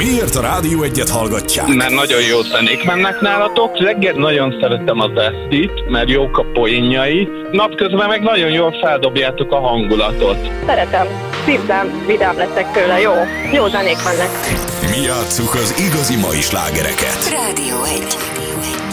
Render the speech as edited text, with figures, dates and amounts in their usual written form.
Miért a Rádió Egyet hallgatják? Mert nagyon jó zenék mennek nálatok. Reggel nagyon szeretem az Esztit, mert jók a poénjai. Napközben meg nagyon jól feldobjátok a hangulatot. Szeretem. Szívem, vidám leszek tőle. Jó zenék mennek. Mi játsszuk az igazi mai slágereket. Rádió 1.